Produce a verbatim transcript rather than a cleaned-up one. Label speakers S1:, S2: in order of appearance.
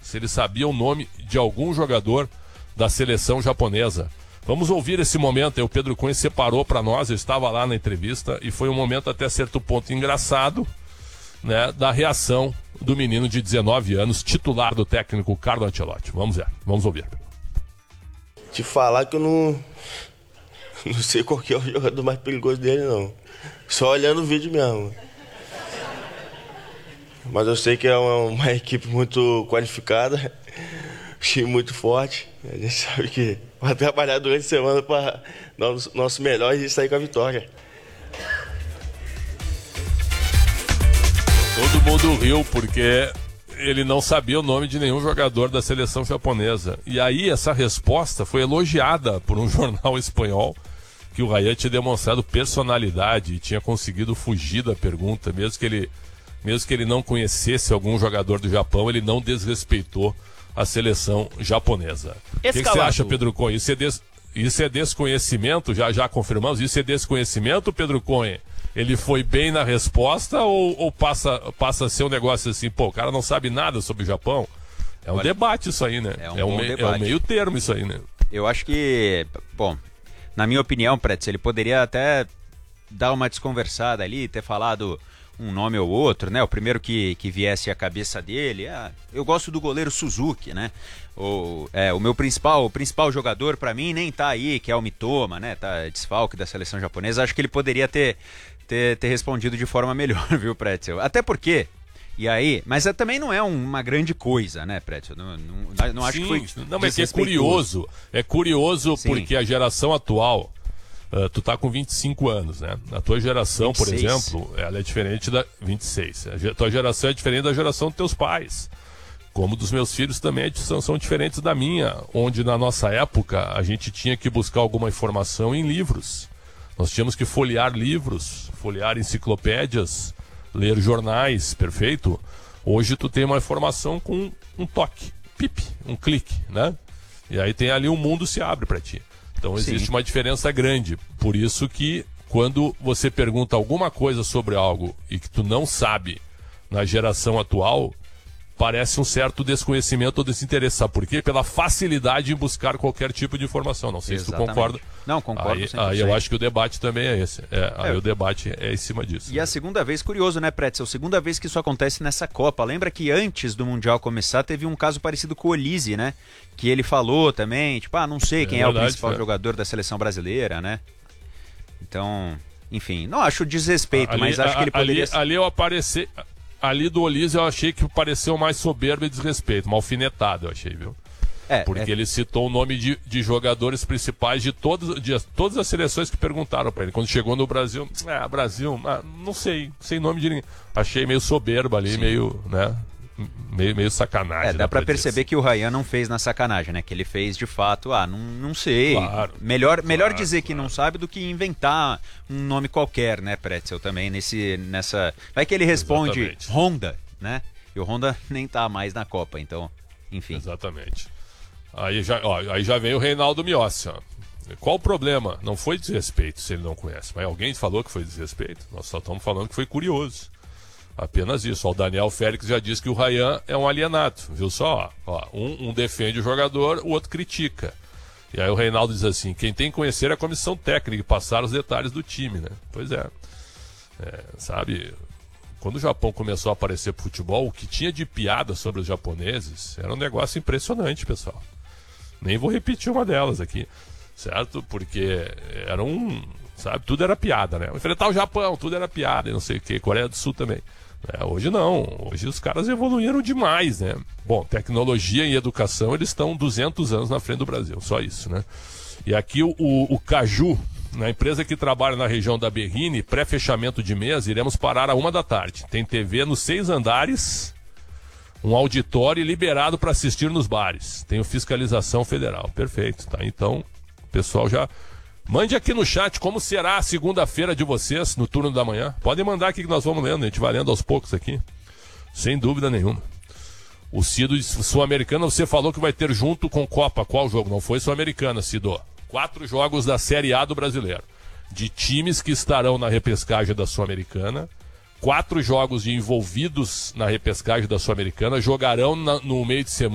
S1: se ele sabia o nome de algum jogador da seleção japonesa. Vamos ouvir esse momento. O Pedro Cunha separou para nós, eu estava lá na entrevista, e foi um momento até certo ponto engraçado, né, da reação do menino de dezenove anos, titular do técnico Carlo Ancelotti. Vamos ver, vamos ouvir.
S2: Te falar que eu não, não sei qual que é o jogador mais perigoso dele, não. Só olhando o vídeo mesmo. Mas eu sei que é uma, uma equipe muito qualificada, time muito forte. A gente sabe que vai trabalhar durante a semana para dar o nosso melhor e sair com a vitória.
S1: Todo mundo riu porque ele não sabia o nome de nenhum jogador da seleção japonesa. E aí essa resposta foi elogiada por um jornal espanhol, que o Ryan tinha demonstrado personalidade e tinha conseguido fugir da pergunta, mesmo que ele, mesmo que ele não conhecesse algum jogador do Japão, ele não desrespeitou a seleção japonesa. O que, que você acha, Pedro Cunha? Isso é, des... Isso é desconhecimento? Já, já confirmamos? Isso é desconhecimento, Pedro Cunha? Ele foi bem na resposta ou, ou passa, passa a ser um negócio assim, pô, o cara não sabe nada sobre o Japão? É um Olha, debate isso aí, né?
S3: É um,
S1: é um, me... é um meio termo isso aí, né?
S3: Eu acho que, bom, na minha opinião, Pretz, ele poderia até dar uma desconversada ali, ter falado um nome ou outro, né? O primeiro que, que viesse à cabeça dele, ah, eu gosto do goleiro Suzuki, né? O, é, o meu principal, o principal jogador para mim nem tá aí, que é o Mitoma, né? Tá desfalque da seleção japonesa. Acho que ele poderia ter, ter, ter respondido de forma melhor, viu, Pretzel? Até porque, e aí, mas é, também não é um, uma grande coisa, né, Pretzel? Não, não, não acho
S1: Sim,
S3: que foi
S1: não, mas é curioso, é curioso Sim. porque a geração atual, Uh, tu tá com vinte e cinco anos, né? A tua geração,
S3: vinte e seis.
S1: Por exemplo, ela é diferente da... vinte e seis. A tua geração é diferente da geração dos teus pais. Como dos meus filhos também são, são diferentes da minha. Onde na nossa época a gente tinha que buscar alguma informação em livros. Nós tínhamos que folhear livros, folhear enciclopédias, ler jornais, perfeito? Hoje tu tem uma informação com um toque, pip, um clique, né? E aí tem ali um mundo se abre para ti. Então existe Sim. uma diferença grande. Por isso que quando você pergunta alguma coisa sobre algo e que tu não sabe na geração atual, parece um certo desconhecimento ou desinteresse. Sabe por quê? Pela facilidade em buscar qualquer tipo de informação. Não sei
S3: Exatamente.
S1: se tu concorda.
S3: Não, concordo
S1: aí, aí eu acho que o debate também é esse. É, aí
S3: é.
S1: o debate é em cima disso.
S3: E
S1: né?
S3: a segunda vez, curioso, né, Pretzel? Segunda vez que isso acontece nessa Copa. Lembra que antes do Mundial começar, teve um caso parecido com o Olise, né? Que ele falou também, tipo, ah, não sei quem é, é verdade, o principal é. jogador da seleção brasileira, né? Então, enfim, não acho desrespeito, ali, mas acho a, que ele poderia...
S1: Ali, ali eu apareci... Ali do Olise eu achei que pareceu mais soberbo e desrespeito, uma alfinetada eu achei, viu? É, Porque é... ele citou o nome de, de jogadores principais de, todos, de todas as seleções que perguntaram para ele. Quando chegou no Brasil, ah, Brasil, ah, não sei, sem nome de ninguém. Achei meio soberbo ali, Sim. meio, né? Meio, meio sacanagem.
S3: É, dá pra perceber que o Ryan não fez na sacanagem, né? Que ele fez de fato, ah, não, não sei.
S1: Claro,
S3: melhor
S1: claro,
S3: melhor dizer
S1: claro.
S3: que não sabe do que inventar um nome qualquer, né, Pretzel, também nesse, nessa... Vai que ele responde Exatamente. Honda, né? E o Honda nem tá mais na Copa, então, enfim.
S1: Exatamente. Aí já, ó, aí já vem o Reinaldo Miossi, ó. Qual o problema? Não foi desrespeito, se ele não conhece. Mas alguém falou que foi desrespeito? Nós só estamos falando que foi curioso. Apenas isso. O Daniel Félix já disse que o Ryan é um alienado. Viu só? Ó, um, um defende o jogador, o outro critica. E aí o Reinaldo diz assim, quem tem que conhecer é a comissão técnica e passar os detalhes do time, né? Pois é. é. Sabe, quando o Japão começou a aparecer pro futebol, o que tinha de piada sobre os japoneses era um negócio impressionante, pessoal. Nem vou repetir uma delas aqui, certo? Porque era um... Sabe, tudo era piada, né? Enfrentar o Japão, tudo era piada, e não sei o que, Coreia do Sul também. É, hoje não, hoje os caras evoluíram demais, né? Bom, tecnologia e educação, eles estão duzentos anos na frente do Brasil, só isso, né? E aqui o, o, o Caju, na empresa que trabalha na região da Berrine, pré-fechamento de mês, iremos parar a uma da tarde. Tem T V nos seis andares, um auditório liberado para assistir nos bares. Tem fiscalização federal, perfeito, tá? Então, o pessoal já... Mande aqui no chat como será a segunda-feira de vocês no turno da manhã. Podem mandar aqui que nós vamos lendo, a gente vai lendo aos poucos aqui. Sem dúvida nenhuma. O Cido Sul-Americana, você falou que vai ter junto com Copa. Qual jogo? Não foi Sul-Americana, Cido. Quatro jogos da Série A do Brasileiro. De times que estarão na repescagem da Sul-Americana. Quatro jogos de envolvidos na repescagem da Sul-Americana. Jogarão na, no meio de semana.